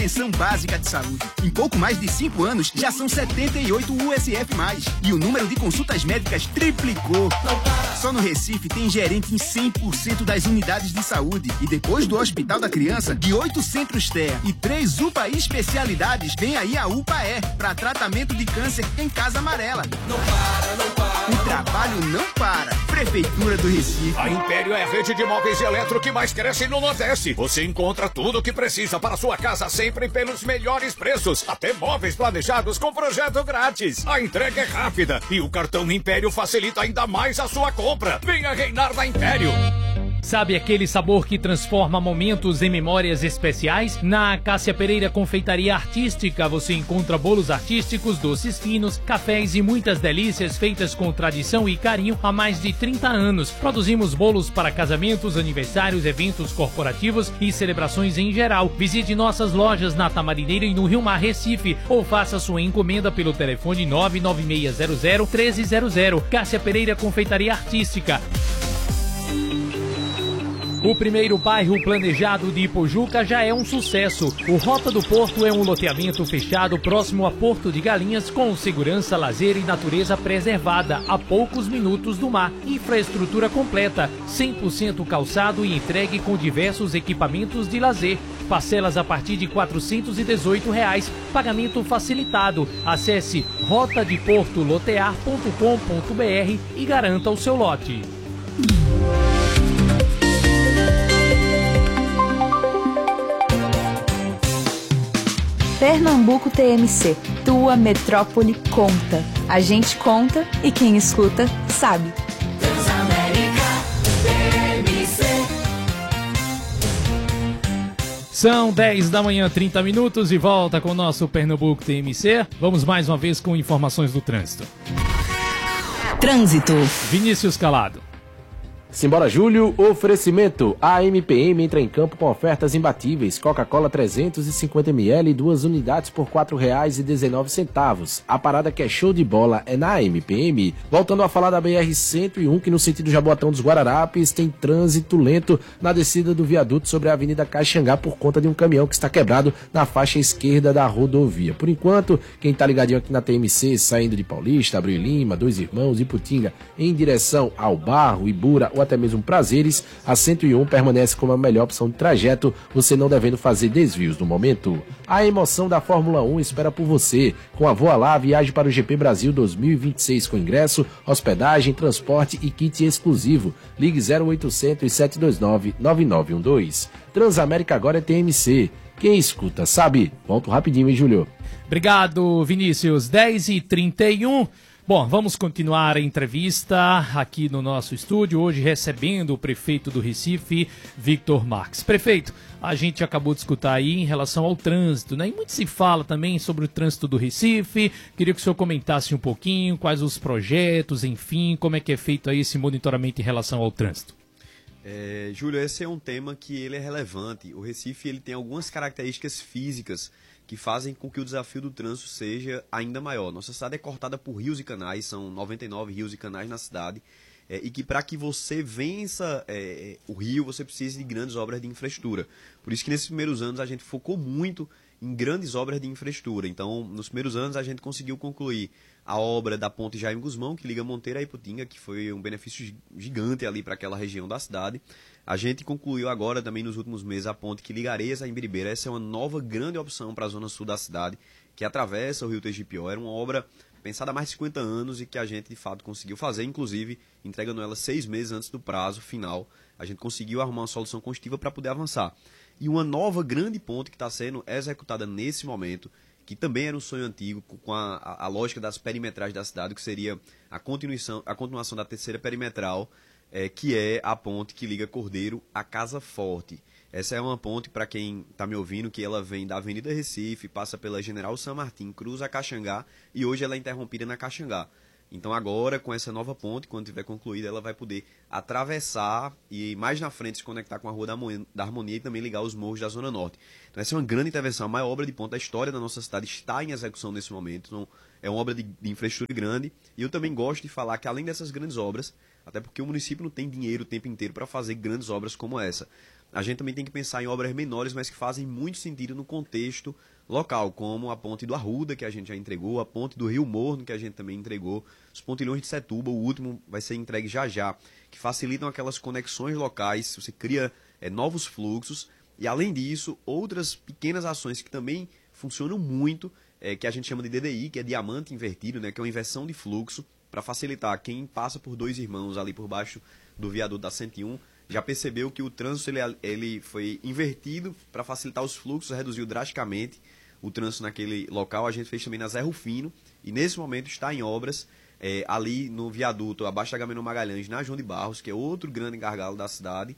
Pensão básica de saúde. Em pouco mais de 5 anos, já são 78 USF+. E o número de consultas médicas triplicou. Só no Recife tem gerente em 100% das unidades de saúde. E depois do Hospital da Criança, de 8 centros TEA e 3 UPA especialidades, vem aí a UPA-E, para tratamento de câncer em Casa Amarela. Não para, não para. O trabalho não para. Prefeitura do Recife. A Império é a rede de móveis e eletro que mais cresce no Nordeste. Você encontra tudo o que precisa para sua casa sempre pelos melhores preços. Até móveis planejados com projeto grátis. A entrega é rápida e o cartão Império facilita ainda mais a sua compra. Venha reinar na Império. Sabe aquele sabor que transforma momentos em memórias especiais? Na Cássia Pereira Confeitaria Artística você encontra bolos artísticos, doces finos, cafés e muitas delícias feitas com tradição e carinho há mais de 30 anos. Produzimos bolos para casamentos, aniversários, eventos corporativos e celebrações em geral. Visite nossas lojas na Tamarineira e no Rio Mar, Recife, ou faça sua encomenda pelo telefone 99600-1300. Cássia Pereira Confeitaria Artística. O primeiro bairro planejado de Ipojuca já é um sucesso. O Rota do Porto é um loteamento fechado próximo a Porto de Galinhas com segurança, lazer e natureza preservada a poucos minutos do mar. Infraestrutura completa, 100% calçado e entregue com diversos equipamentos de lazer. Parcelas a partir de R$ 418, pagamento facilitado. Acesse rotadeportolotear.com.br e garanta o seu lote. Pernambuco TMC, tua metrópole conta. A gente conta e quem escuta sabe. Transamérica TMC. São 10 da manhã, 30 minutos e volta com o nosso Pernambuco TMC. Vamos mais uma vez com informações do trânsito. Trânsito. Vinícius Calado. Simbora, Júlio. Oferecimento. A MPM entra em campo com ofertas imbatíveis. Coca-Cola 350ml, 2 unidades por R$ 4,19. A parada que é show de bola é na MPM. Voltando a falar da BR-101, que no sentido Jaboatão dos Guararapes tem trânsito lento na descida do viaduto sobre a Avenida Caxangá por conta de um caminhão que está quebrado na faixa esquerda da rodovia. Por enquanto, quem está ligadinho aqui na TMC, saindo de Paulista, Abreu e Lima, Dois Irmãos e Putinga, em direção ao Barro, Ibura ou até mesmo Prazeres, a 101 permanece como a melhor opção de trajeto, você não devendo fazer desvios no momento. A emoção da Fórmula 1 espera por você. Com a Voa Lá, viaje para o GP Brasil 2026 com ingresso, hospedagem, transporte e kit exclusivo. Ligue 0800 729 9912. Transamérica agora é TMC. Quem escuta sabe. Volto rapidinho, hein, Júlio? Obrigado, Vinícius. 10h31. Bom, vamos continuar a entrevista aqui no nosso estúdio, hoje recebendo o prefeito do Recife, Victor Marques. Prefeito, a gente acabou de escutar aí em relação ao trânsito, né? E muito se fala também sobre o trânsito do Recife. Queria que o senhor comentasse um pouquinho quais os projetos, enfim, como é que é feito aí esse monitoramento em relação ao trânsito. Júlio, esse é um tema que ele é relevante. O Recife ele tem algumas características físicas que fazem com que o desafio do trânsito seja ainda maior. Nossa cidade é cortada por rios e canais, são 99 rios e canais na cidade, e que para que você vença o rio, você precisa de grandes obras de infraestrutura. Por isso que nesses primeiros anos a gente focou muito em grandes obras de infraestrutura. Então, nos primeiros anos a gente conseguiu concluir a obra da ponte Jaime Guzmão, que liga Monteiro a Iputinga, que foi um benefício gigante ali para aquela região da cidade. A gente concluiu agora também nos últimos meses a ponte que liga Areias a Imbiribeira. Essa é uma nova grande opção para a zona sul da cidade, que atravessa o rio Tegipió. Era uma obra pensada há mais de 50 anos e que a gente de fato conseguiu fazer, inclusive entregando ela 6 meses antes do prazo final. A gente conseguiu arrumar uma solução construtiva para poder avançar. E uma nova grande ponte que está sendo executada nesse momento, que também era um sonho antigo, com a lógica das perimetrais da cidade, que seria a continuação da terceira perimetral, que é a ponte que liga Cordeiro a Casa Forte. Essa é uma ponte, para quem está me ouvindo, que ela vem da Avenida Recife, passa pela General San Martín, cruza a Caxangá e hoje ela é interrompida na Caxangá. Então agora, com essa nova ponte, quando tiver concluída, ela vai poder atravessar e mais na frente se conectar com a Rua da Harmonia e também ligar os morros da Zona Norte. Então essa é uma grande intervenção, a maior obra de ponte da história da nossa cidade está em execução nesse momento. Então é uma obra de infraestrutura grande. E eu também gosto de falar que além dessas grandes obras, até porque o município não tem dinheiro o tempo inteiro para fazer grandes obras como essa, a gente também tem que pensar em obras menores, mas que fazem muito sentido no contexto local, como a ponte do Arruda, que a gente já entregou, a ponte do Rio Morno, que a gente também entregou, os pontilhões de Setuba, o último vai ser entregue já, que facilitam aquelas conexões locais, você cria novos fluxos, e além disso, outras pequenas ações que também funcionam muito, que a gente chama de DDI, que é diamante invertido, né, que é uma inversão de fluxo, para facilitar quem passa por Dois Irmãos ali por baixo do viaduto da 101, já percebeu que o trânsito ele foi invertido para facilitar os fluxos, reduziu drasticamente o trânsito naquele local. A gente fez também na Zé Rufino, e nesse momento está em obras ali no viaduto, abaixo da Agamenon Magalhães, na João de Barros, que é outro grande gargalo da cidade.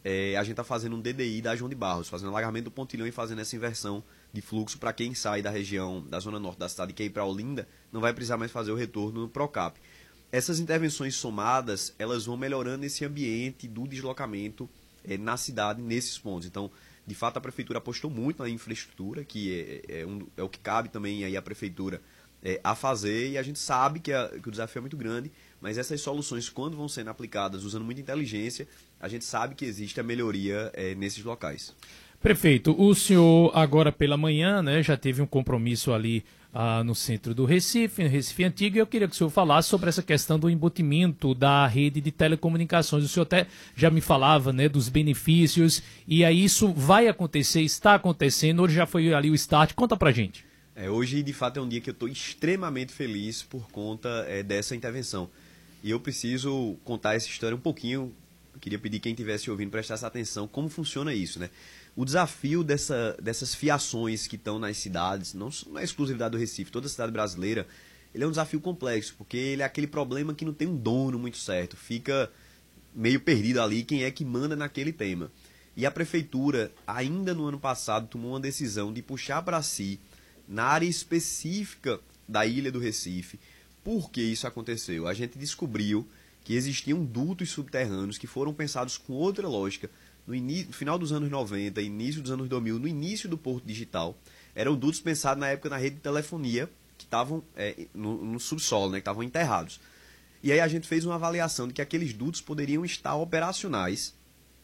A gente está fazendo um DDI da João de Barros, fazendo alargamento do pontilhão e fazendo essa inversão de fluxo para quem sai da região, da zona norte da cidade e quer ir para Olinda, não vai precisar mais fazer o retorno no Procap. Essas intervenções somadas, elas vão melhorando esse ambiente do deslocamento na cidade, nesses pontos. Então, de fato, a Prefeitura apostou muito na infraestrutura, que é o que cabe também aí a Prefeitura a fazer, e a gente sabe que o desafio é muito grande, mas essas soluções, quando vão sendo aplicadas usando muita inteligência, a gente sabe que existe a melhoria nesses locais. Prefeito, o senhor agora pela manhã, né, já teve um compromisso ali no centro do Recife, no Recife Antigo, e eu queria que o senhor falasse sobre essa questão do embutimento da rede de telecomunicações. O senhor até já me falava, né, dos benefícios, e aí isso vai acontecer, está acontecendo, hoje já foi ali o start. Conta pra gente. Hoje, de fato, é um dia que eu estou extremamente feliz por conta dessa intervenção. E eu preciso contar essa história um pouquinho. Eu queria pedir quem estivesse ouvindo prestasse atenção como funciona isso, né? O desafio dessas fiações que estão nas cidades, não é exclusividade do Recife, toda a cidade brasileira, ele é um desafio complexo, porque ele é aquele problema que não tem um dono muito certo, fica meio perdido ali quem é que manda naquele tema. E a Prefeitura, ainda no ano passado, tomou uma decisão de puxar para si, na área específica da ilha do Recife. Por que isso aconteceu? A gente descobriu que existiam dutos subterrâneos que foram pensados com outra lógica, no final dos anos 90, início dos anos 2000, no início do Porto Digital. Eram dutos pensados na época na rede de telefonia, que estavam no subsolo, né, que estavam enterrados. E aí a gente fez uma avaliação de que aqueles dutos poderiam estar operacionais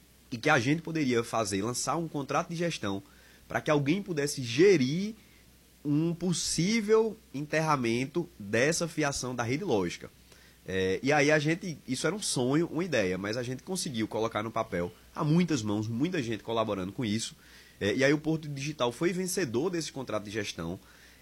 e que a gente poderia lançar um contrato de gestão para que alguém pudesse gerir um possível enterramento dessa fiação da rede lógica. E aí isso era um sonho, uma ideia, mas a gente conseguiu colocar no papel, há muitas mãos, muita gente colaborando com isso, e aí o Porto Digital foi vencedor desse contrato de gestão,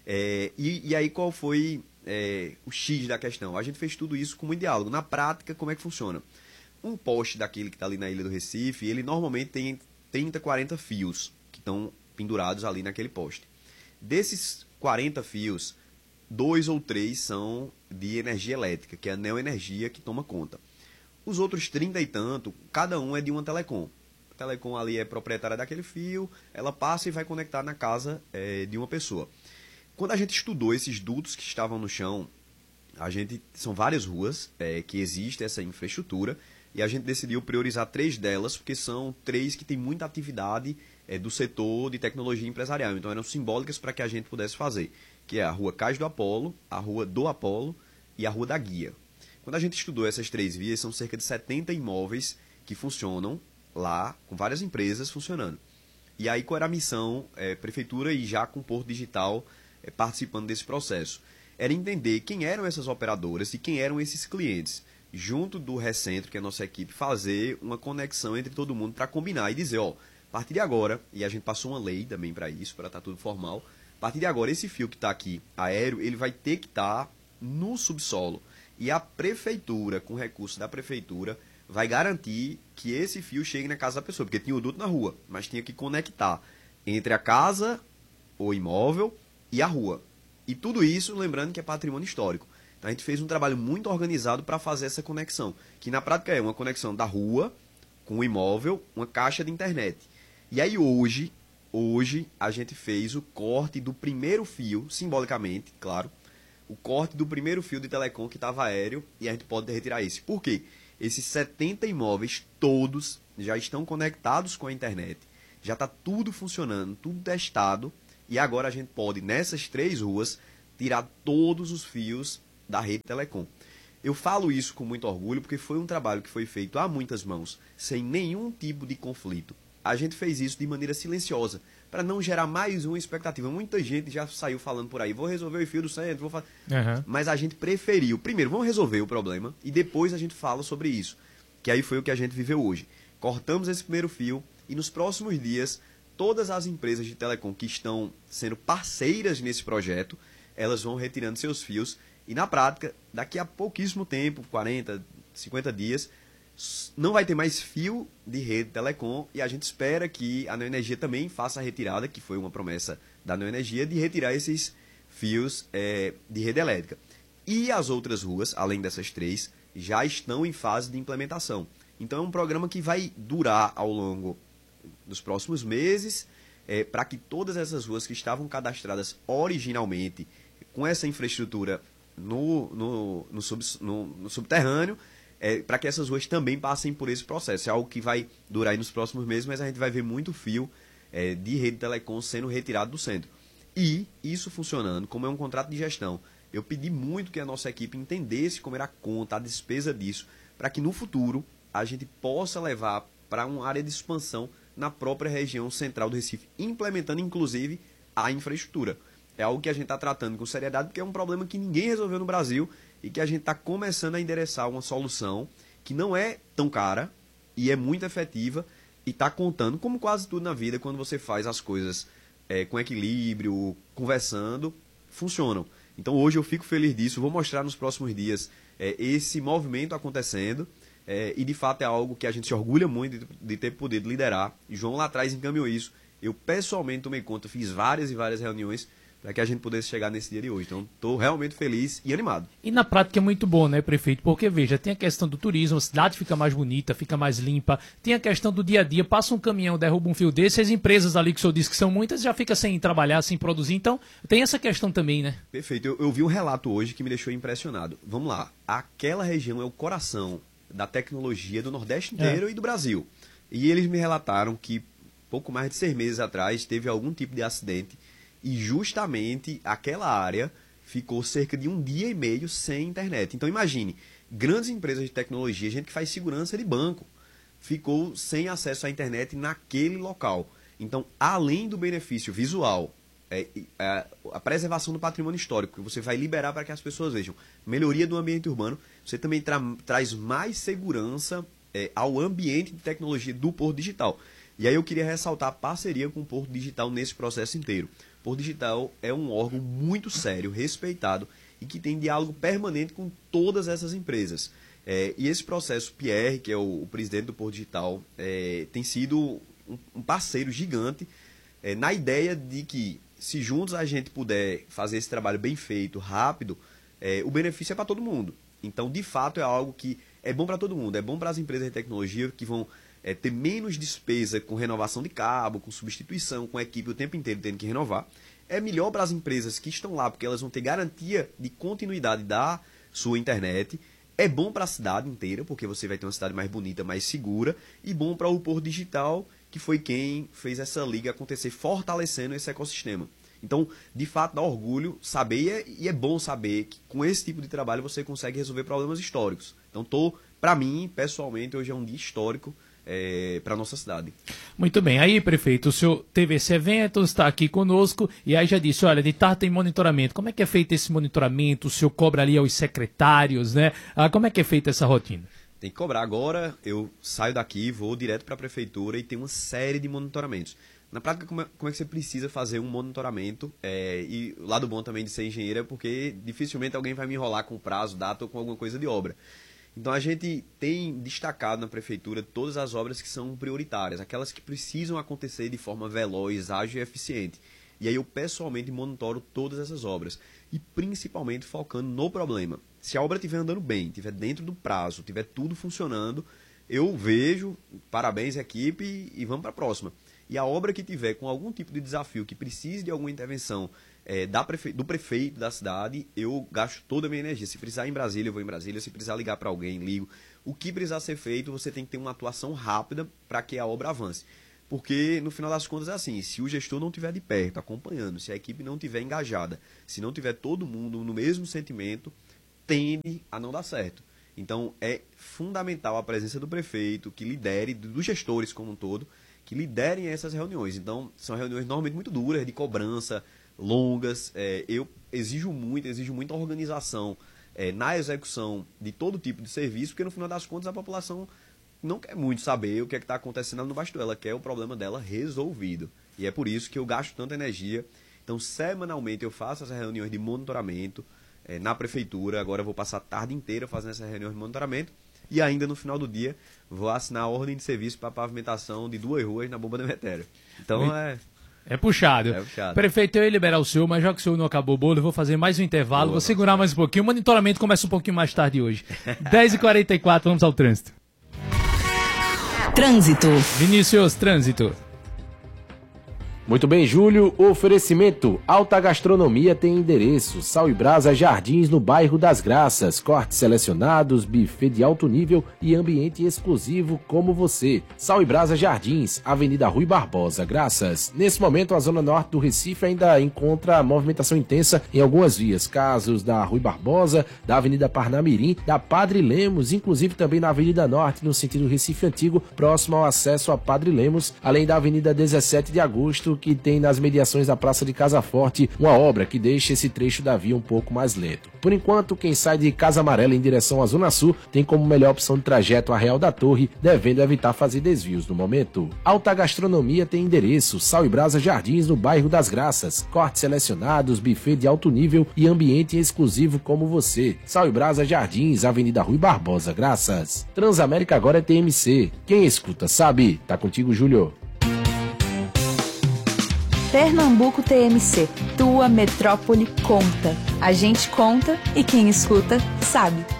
e aí qual foi o X da questão? A gente fez tudo isso com muito diálogo. Na prática, como é que funciona? Um poste daquele que está ali na Ilha do Recife, ele normalmente tem 30, 40 fios que estão pendurados ali naquele poste. Desses 40 fios, 2 ou 3 são de energia elétrica, que é a Neoenergia que toma conta. Os outros 30 e tanto, cada um é de uma telecom. A telecom ali é proprietária daquele fio, ela passa e vai conectar na casa de uma pessoa. Quando a gente estudou esses dutos que estavam no chão, são várias ruas que existe essa infraestrutura, e a gente decidiu priorizar 3 delas, porque são 3 que têm muita atividade do setor de tecnologia empresarial. Então eram simbólicas para que a gente pudesse fazer, que é a Rua Cais do Apolo, a Rua do Apolo e a Rua da Guia. Quando a gente estudou essas 3 vias, são cerca de 70 imóveis que funcionam lá, com várias empresas funcionando. E aí qual era a missão? Prefeitura e já com o Porto Digital participando desse processo. Era entender quem eram essas operadoras e quem eram esses clientes. Junto do Recentro, que é a nossa equipe, fazer uma conexão entre todo mundo para combinar e dizer, a partir de agora, e a gente passou uma lei também para isso, para estar tudo formal, a partir de agora, esse fio que está aqui, aéreo, ele vai ter que estar no subsolo. E a Prefeitura, com recurso da Prefeitura, vai garantir que esse fio chegue na casa da pessoa, porque tinha o duto na rua, mas tinha que conectar entre a casa, o imóvel e a rua. E tudo isso, lembrando que é patrimônio histórico. Então a gente fez um trabalho muito organizado para fazer essa conexão, que na prática é uma conexão da rua com o imóvel, uma caixa de internet. E aí hoje a gente fez o corte do primeiro fio, simbolicamente, claro, o corte do primeiro fio de telecom que estava aéreo, e a gente pode retirar esse. Por quê? Esses 70 imóveis, todos já estão conectados com a internet, já está tudo funcionando, tudo testado, e agora a gente pode, nessas 3 ruas, tirar todos os fios da rede telecom. Eu falo isso com muito orgulho, porque foi um trabalho que foi feito a muitas mãos, sem nenhum tipo de conflito. a gente fez isso de maneira silenciosa, para não gerar mais uma expectativa. Muita gente já saiu falando por aí, vou resolver o fio do centro, vou fazer... Mas a gente preferiu, primeiro, vamos resolver o problema, e depois a gente fala sobre isso, que aí foi o que a gente viveu hoje. Cortamos esse primeiro fio, e nos próximos dias, todas as empresas de telecom que estão sendo parceiras nesse projeto, elas vão retirando seus fios, e na prática, daqui a pouquíssimo tempo, 40, 50 dias, não vai ter mais fio de rede telecom, e a gente espera que a Neoenergia também faça a retirada, que foi uma promessa da Neoenergia, de retirar esses fios de rede elétrica. E as outras ruas, além dessas 3, já estão em fase de implementação. Então é um programa que vai durar ao longo dos próximos meses, para que todas essas ruas que estavam cadastradas originalmente com essa infraestrutura no subterrâneo, para que essas ruas também passem por esse processo. É algo que vai durar aí nos próximos meses, mas a gente vai ver muito fio de rede telecom sendo retirado do centro. E isso funcionando, como é um contrato de gestão, eu pedi muito que a nossa equipe entendesse como era a conta, a despesa disso, para que no futuro a gente possa levar para uma área de expansão na própria região central do Recife, implementando inclusive a infraestrutura. É algo que a gente está tratando com seriedade, porque é um problema que ninguém resolveu no Brasil e que a gente está começando a endereçar uma solução que não é tão cara e é muito efetiva e está contando, como quase tudo na vida, quando você faz as coisas com equilíbrio, conversando, funcionam. Então hoje eu fico feliz disso, vou mostrar nos próximos dias esse movimento acontecendo e de fato é algo que a gente se orgulha muito de ter podido liderar. João lá atrás encaminhou isso, eu pessoalmente tomei conta, fiz várias e várias reuniões para que a gente pudesse chegar nesse dia de hoje. Então, estou realmente feliz e animado. E na prática é muito bom, né, prefeito? Porque, veja, tem a questão do turismo, a cidade fica mais bonita, fica mais limpa, tem a questão do dia a dia, passa um caminhão, derruba um fio desse, as empresas ali que o senhor disse que são muitas, já fica sem trabalhar, sem produzir, então tem essa questão também, né? Perfeito. Eu vi um relato hoje que me deixou impressionado. Vamos lá. Aquela região é o coração da tecnologia do Nordeste inteiro e do Brasil. E eles me relataram que pouco mais de 6 meses atrás teve algum tipo de acidente e justamente aquela área ficou cerca de 1 dia e meio sem internet. Então imagine, grandes empresas de tecnologia, gente que faz segurança de banco, ficou sem acesso à internet naquele local. Então, além do benefício visual, a preservação do patrimônio histórico, que você vai liberar para que as pessoas vejam, melhoria do ambiente urbano, você também traz mais segurança ao ambiente de tecnologia do Porto Digital. E aí eu queria ressaltar a parceria com o Porto Digital nesse processo inteiro. O Porto Digital é um órgão muito sério, respeitado e que tem diálogo permanente com todas essas empresas. E esse processo, Pierre, que é o presidente do Porto Digital, tem sido um parceiro gigante na ideia de que, se juntos a gente puder fazer esse trabalho bem feito, rápido, o benefício é para todo mundo. Então, de fato, é algo que é bom para todo mundo. É bom para as empresas de tecnologia que vão ter menos despesa com renovação de cabo, com substituição, com a equipe o tempo inteiro tendo que renovar. É melhor para as empresas que estão lá, porque elas vão ter garantia de continuidade da sua internet. É bom para a cidade inteira, porque você vai ter uma cidade mais bonita, mais segura. E bom para o Porto Digital, que foi quem fez essa liga acontecer, fortalecendo esse ecossistema. Então, de fato, dá orgulho saber, e é bom saber que com esse tipo de trabalho você consegue resolver problemas históricos. Então, para mim, pessoalmente, hoje é um dia histórico para a nossa cidade. Muito bem. Aí, prefeito, o senhor teve esse evento, está aqui conosco, e aí já disse, olha, de tarde tem monitoramento. Como é que é feito esse monitoramento? O senhor cobra ali aos secretários, né? Como é que é feita essa rotina? Tem que cobrar. Agora, eu saio daqui, vou direto para a prefeitura e tem uma série de monitoramentos. Na prática, como é que você precisa fazer um monitoramento? E o lado bom também de ser engenheiro é porque dificilmente alguém vai me enrolar com prazo, data ou com alguma coisa de obra. Então a gente tem destacado na prefeitura todas as obras que são prioritárias, aquelas que precisam acontecer de forma veloz, ágil e eficiente. E aí eu pessoalmente monitoro todas essas obras e principalmente focando no problema. Se a obra estiver andando bem, estiver dentro do prazo, estiver tudo funcionando, eu vejo, parabéns equipe e vamos para a próxima. E a obra que tiver com algum tipo de desafio, que precise de alguma intervenção do prefeito da cidade, eu gasto toda a minha energia. Se precisar ir em Brasília, eu vou em Brasília. Se precisar ligar para alguém, ligo. O que precisar ser feito, você tem que ter uma atuação rápida para que a obra avance. Porque, no final das contas, é assim, se o gestor não estiver de perto, acompanhando, se a equipe não estiver engajada, se não tiver todo mundo no mesmo sentimento, tende a não dar certo. Então, é fundamental a presença do prefeito, que lidere, dos gestores como um todo, que liderem essas reuniões. Então, são reuniões normalmente muito duras, de cobrança, longas. Eu exijo muita organização na execução de todo tipo de serviço, porque no final das contas a população não quer muito saber o que está acontecendo no Bastu, ela quer o problema dela resolvido. E é por isso que eu gasto tanta energia. Então, semanalmente eu faço essas reuniões de monitoramento na prefeitura. Agora eu vou passar a tarde inteira fazendo essas reuniões de monitoramento. E ainda no final do dia vou assinar a ordem de serviço para pavimentação de 2 ruas na Bomba do Emetério. Então É puxado. Prefeito, eu ia liberar o senhor, mas já que o senhor não acabou o bolo, eu vou fazer mais um intervalo, vou segurar mais um pouquinho. O monitoramento começa um pouquinho mais tarde hoje. 10h44, vamos ao trânsito. Trânsito. Vinícius, trânsito. Muito bem, Júlio. Oferecimento. Alta Gastronomia tem endereço. Sal e Brasa Jardins, no bairro das Graças. Cortes selecionados, buffet de alto nível e ambiente exclusivo como você. Sal e Brasa Jardins, Avenida Rui Barbosa, Graças. Nesse momento, a zona norte do Recife ainda encontra movimentação intensa em algumas vias. Casos da Rui Barbosa, da Avenida Parnamirim, da Padre Lemos, inclusive também na Avenida Norte, no sentido Recife Antigo, próximo ao acesso a Padre Lemos, além da Avenida 17 de Agosto, que tem nas mediações da Praça de Casa Forte uma obra que deixa esse trecho da via um pouco mais lento. Por enquanto, quem sai de Casa Amarela em direção à Zona Sul tem como melhor opção de trajeto a Real da Torre, devendo evitar fazer desvios no momento. Alta Gastronomia tem endereço, Sal e Brasa Jardins, no bairro das Graças. Cortes selecionados, buffet de alto nível e ambiente exclusivo como você. Sal e Brasa Jardins, Avenida Rui Barbosa, Graças. Transamérica agora é TMC. Quem escuta sabe. Tá contigo, Júlio. Pernambuco TMC, tua metrópole conta. A gente conta e quem escuta sabe.